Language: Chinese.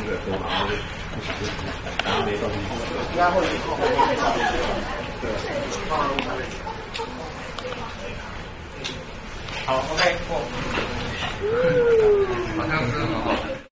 个多，然后没动力。 应该会对。 好 ，OK，过。好像是很好。